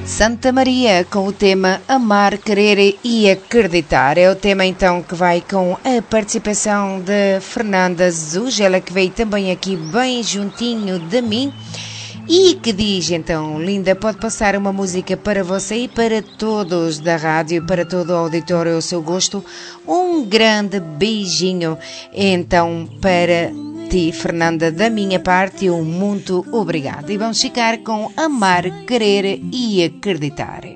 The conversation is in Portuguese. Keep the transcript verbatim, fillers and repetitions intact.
Santa Maria com o tema Amar, Querer e Acreditar. É o tema então que vai com a participação de Fernanda Zuz, ela que veio também aqui bem juntinho de mim e que diz então: linda, pode passar uma música para você e para todos da rádio, para todo o auditório ao seu gosto. Um grande beijinho então para ti, Fernanda, da minha parte, um muito obrigado. E vamos ficar com Amar, Querer e Acreditar.